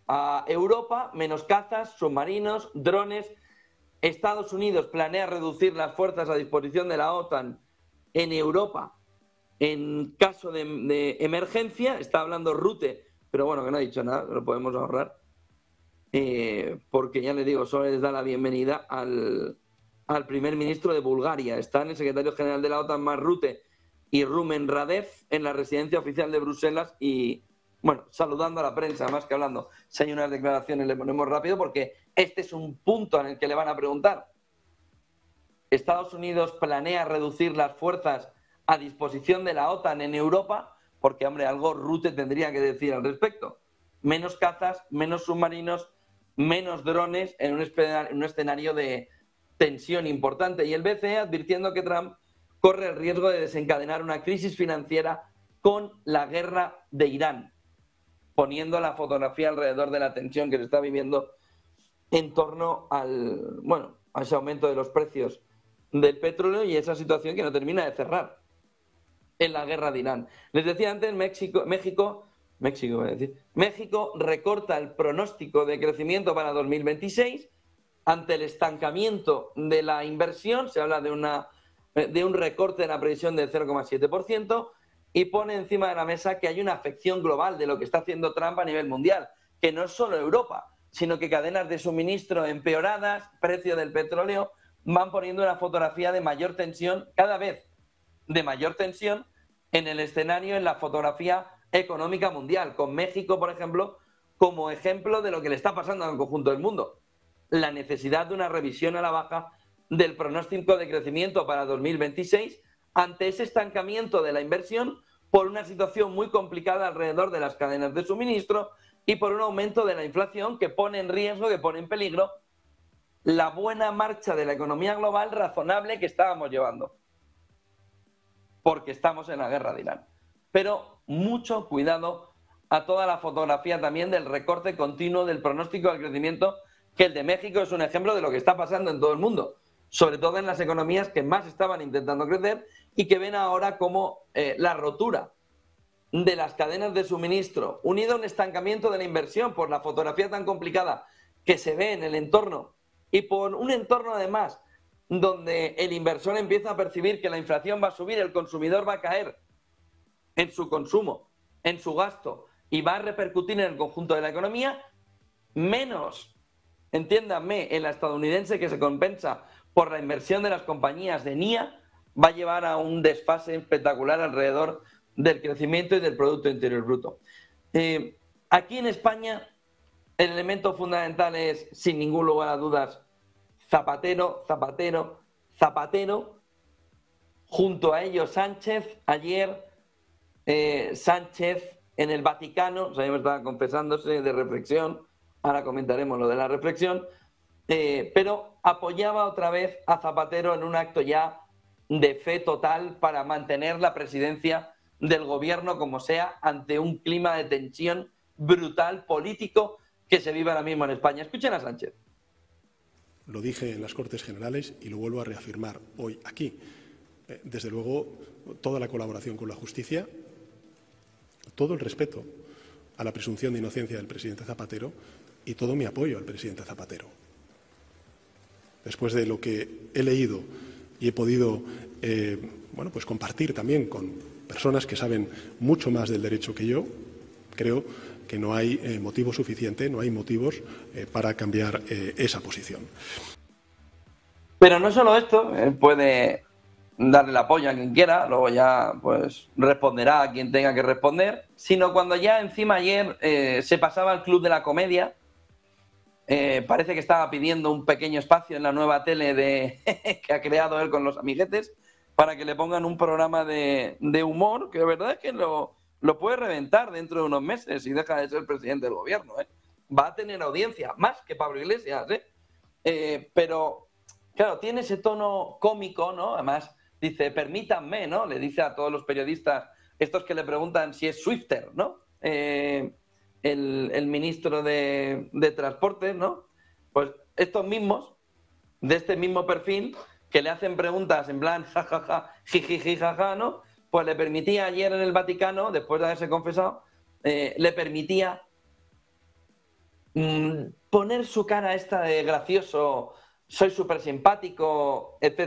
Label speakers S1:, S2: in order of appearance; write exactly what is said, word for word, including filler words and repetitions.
S1: a Europa, menos cazas, submarinos, drones. Estados Unidos planea reducir las fuerzas a disposición de la OTAN en Europa en caso de, de emergencia. Está hablando Rutte, pero bueno, que no ha dicho nada, lo podemos ahorrar. Eh, porque ya le digo, solo les da la bienvenida al, al primer ministro de Bulgaria. Están el secretario general de la OTAN, Mark Rutte, y Rumen Radev en la residencia oficial de Bruselas y, bueno, saludando a la prensa, más que hablando. Si hay unas declaraciones le ponemos rápido porque este es un punto en el que le van a preguntar. Estados Unidos planea reducir las fuerzas a disposición de la OTAN en Europa, porque, hombre, algo Rutte tendría que decir al respecto. Menos cazas, menos submarinos, menos drones en un, en un escenario de tensión importante. Y el B C E advirtiendo que Trump corre el riesgo de desencadenar una crisis financiera con la guerra de Irán, poniendo la fotografía alrededor de la tensión que se está viviendo en torno al, bueno, a ese aumento de los precios del petróleo y esa situación que no termina de cerrar en la guerra de Irán. Les decía antes, México, México, México, voy a decir, México recorta el pronóstico de crecimiento para dos mil veintiséis ante el estancamiento de la inversión. Se habla de, una, de un recorte de la previsión del cero coma siete por ciento y pone encima de la mesa que hay una afección global de lo que está haciendo Trump a nivel mundial, que no es solo Europa, sino que cadenas de suministro empeoradas, precio del petróleo, van poniendo una fotografía de mayor tensión, cada vez de mayor tensión en el escenario, en la fotografía económica mundial, con México, por ejemplo, como ejemplo de lo que le está pasando al conjunto del mundo. La necesidad de una revisión a la baja del pronóstico de crecimiento para dos mil veintiséis ante ese estancamiento de la inversión por una situación muy complicada alrededor de las cadenas de suministro y por un aumento de la inflación que pone en riesgo, que pone en peligro la buena marcha de la economía global razonable que estábamos llevando, porque estamos en la guerra de Irán. Pero mucho cuidado a toda la fotografía también del recorte continuo del pronóstico del crecimiento, que el de México es un ejemplo de lo que está pasando en todo el mundo, sobre todo en las economías que más estaban intentando crecer y que ven ahora como eh, la rotura de las cadenas de suministro, unido a un estancamiento de la inversión por la fotografía tan complicada que se ve en el entorno y por un entorno además donde el inversor empieza a percibir que la inflación va a subir, el consumidor va a caer en su consumo, en su gasto y va a repercutir en el conjunto de la economía, menos, entiéndanme, en la estadounidense que se compensa por la inversión de las compañías de N I A, va a llevar a un desfase espectacular alrededor del crecimiento y del Producto Interior Bruto. Eh, aquí en España el elemento fundamental es, sin ningún lugar a dudas, Zapatero, Zapatero, Zapatero, junto a ellos Sánchez. Ayer eh, Sánchez en el Vaticano, o sea, me estaba confesándose de reflexión, ahora comentaremos lo de la reflexión, eh, pero apoyaba otra vez a Zapatero en un acto ya de fe total para mantener la presidencia del gobierno como sea ante un clima de tensión brutal político que se vive ahora mismo en España. Escuchen a Sánchez.
S2: Lo dije en las Cortes Generales y lo vuelvo a reafirmar hoy aquí. Eh, desde luego, toda la colaboración con la justicia, todo el respeto a la presunción de inocencia del presidente Zapatero y todo mi apoyo al presidente Zapatero. Después de lo que he leído y he podido eh, bueno, pues compartir también con personas que saben mucho más del derecho que yo, creo que no hay eh, motivo suficiente, no hay motivos eh, para cambiar eh, esa posición.
S1: Pero no solo esto, él puede darle el apoyo a quien quiera, luego ya pues responderá a quien tenga que responder, sino cuando ya encima ayer eh, se pasaba al Club de la Comedia, eh, parece que estaba pidiendo un pequeño espacio en la nueva tele de que ha creado él con los amiguetes para que le pongan un programa de, de humor, que de verdad es que lo, lo puede reventar dentro de unos meses y deja de ser presidente del gobierno, ¿eh? Va a tener audiencia, más que Pablo Iglesias, ¿eh? Eh, pero, claro, tiene ese tono cómico, ¿no? Además, dice, permítanme, ¿no? Le dice a todos los periodistas, estos que le preguntan si es Swifter, ¿no? Eh, el, el ministro de, de Transportes, ¿no? Pues estos mismos, de este mismo perfil, que le hacen preguntas en plan jajaja, ja, ja, jiji, jaja, ¿no? Pues le permitía ayer en el Vaticano, después de haberse confesado, eh, le permitía mm, poner su cara esta de gracioso, soy súper simpático, etcétera.